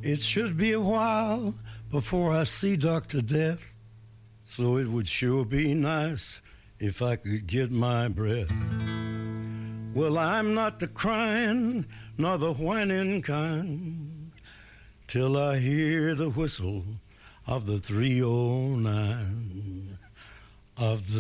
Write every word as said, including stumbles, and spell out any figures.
It should be a while before I see Doctor Death, so it would sure be nice if I could get my breath. Well, I'm not the crying nor the whining kind till I hear the whistle of the three oh nine, of the